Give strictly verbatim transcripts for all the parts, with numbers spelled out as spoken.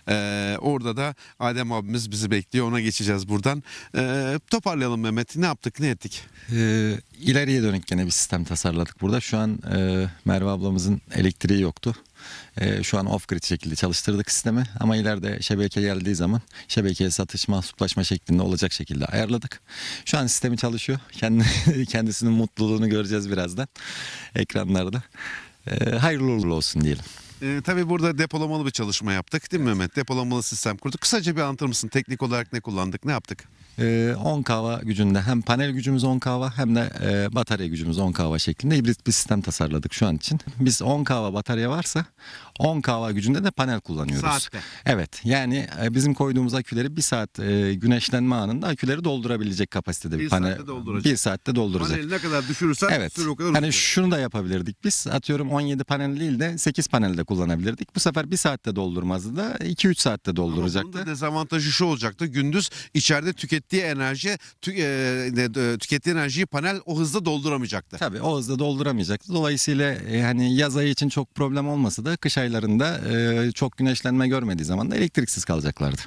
Ee, orada da Adem abimiz bizi bekliyor. Ona geçeceğiz buradan. Ee, toparlayalım Mehmet. Ne yaptık, ne ettik? Ee, ileriye dönük gene bir sistem tasarladık burada. Şu an e, Merve ablamızın elektriği yoktu. E, şu an off-grid şekilde çalıştırdık sistemi. Ama ileride şebeke geldiği zaman şebekeye satış, mahsuplaşma şeklinde olacak şekilde ayarladık. Şu an sistemi çalışıyor. Kendi, kendisinin mutluluğunu göreceğiz birazdan ekranlarda. E, hayırlı uğurlu olsun diyelim. Ee, tabii burada depolamalı bir çalışma yaptık değil mi Mehmet? Depolamalı sistem kurduk. Kısaca bir anlatır mısın? Teknik olarak ne kullandık, ne yaptık? Ee, on kilowatt gücünde hem panel gücümüz on kilowatt hem de e, batarya gücümüz on kilowatt şeklinde hibrit bir sistem tasarladık şu an için. Biz on kilowatt batarya varsa on kilowatt gücünde de panel kullanıyoruz. Saatte. Evet, yani e, bizim koyduğumuz aküleri bir saat e, güneşlenme anında aküleri doldurabilecek kapasitede bir, Bir panel. saatte dolduracak. Bir saatte dolduracak. Paneli ne kadar düşürürsen Evet. süre o kadar Hani uzun. şunu da yapabilirdik. Biz atıyorum on yedi panel değil de sekiz panelde kullanabilirdik. Bu sefer bir saatte doldurmazdı da iki üç saatte Ama dolduracaktı. bunun da dezavantajı şu olacaktı. Gündüz içeride tükettiği enerji, tü, e, e, tükettiği enerjiyi panel o hızda dolduramayacaktı. Tabii o hızda dolduramayacaktı. Dolayısıyla e, hani yaz ayı için çok problem olmasa da kış aylarında e, çok güneşlenme görmediği zaman da elektriksiz kalacaklardı.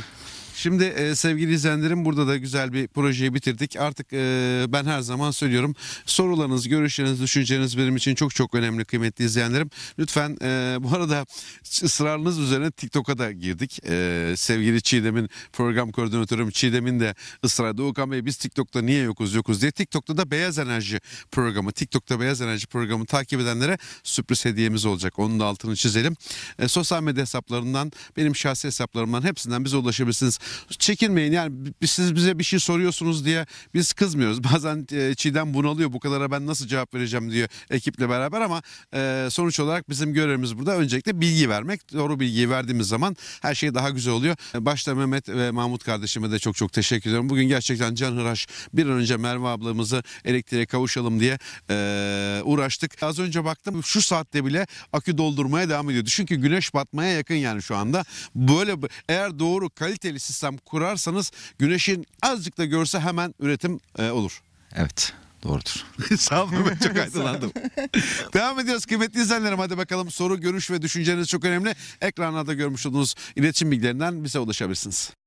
Şimdi e, sevgili izleyenlerim, burada da güzel bir projeyi bitirdik. Artık e, ben her zaman söylüyorum, sorularınız, görüşleriniz, düşünceleriniz benim için çok çok önemli kıymetli izleyenlerim. Lütfen e, bu arada ısrarınız üzerine TikTok'a da girdik. E, sevgili Çiğdem'in program koordinatörüm Çiğdem'in de ısrarı. Doğukan Bey biz TikTok'ta niye yokuz yokuz diye. TikTok'ta da Beyaz Enerji programı, TikTok'ta Beyaz Enerji programı takip edenlere sürpriz hediyemiz olacak. Onun da altını çizelim. E, sosyal medya hesaplarından, benim şahsi hesaplarımdan hepsinden bize ulaşabilirsiniz. Çekinmeyin, yani siz bize bir şey soruyorsunuz diye biz kızmıyoruz. Bazen e, Çiğdem bunalıyor, bu kadara ben nasıl cevap vereceğim diyor ekiple beraber, ama e, sonuç olarak bizim görevimiz burada öncelikle bilgi vermek. Doğru bilgiyi verdiğimiz zaman her şey daha güzel oluyor. E, başta Mehmet ve Mahmut kardeşime de çok çok teşekkür ediyorum. Bugün gerçekten canhıraş bir an önce Merve ablamızı elektriğe kavuşalım diye e, uğraştık. Az önce baktım, şu saatte bile akü doldurmaya devam ediyordu. Çünkü güneş batmaya yakın yani şu anda. Böyle eğer doğru kaliteli sistem kurarsanız güneşin azıcık da görse hemen üretim e, olur. Evet, doğrudur. Sağ olun, ben çok aydınlandım. Devam ediyoruz kıymetli izleyenlerim. Hadi bakalım, soru, görüş ve düşünceniz çok önemli. Ekranlarda görmüş olduğunuz iletişim bilgilerinden bize ulaşabilirsiniz.